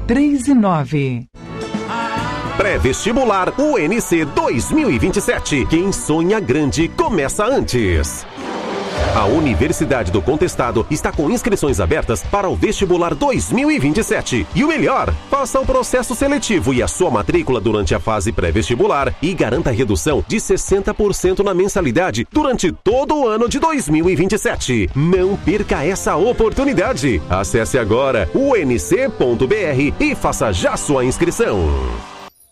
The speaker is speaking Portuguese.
3,9. Pré-vestibular UNC 2027. Quem sonha grande começa antes. A Universidade do Contestado está com inscrições abertas para o vestibular 2027. E o melhor, faça o processo seletivo e a sua matrícula durante a fase pré-vestibular e garanta redução de 60% na mensalidade durante todo o ano de 2027. Não perca essa oportunidade. Acesse agora unc.br e faça já sua inscrição.